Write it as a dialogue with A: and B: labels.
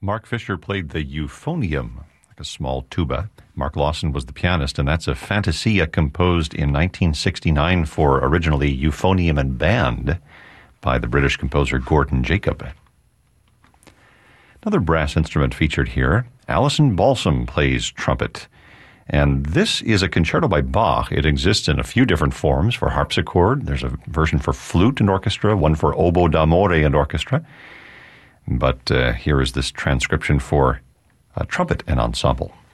A: Mark Fisher played the euphonium, like a small tuba. Mark Lawson was the pianist, and that's a Fantasia composed in 1969 for originally euphonium and band by the British composer Gordon Jacob. Another brass instrument featured here, Alison Balsam plays trumpet. And this is a concerto by Bach. It exists in a few different forms for harpsichord. There's a version for flute and orchestra, one for oboe d'amore and orchestra. But here is this transcription for trumpet and ensemble.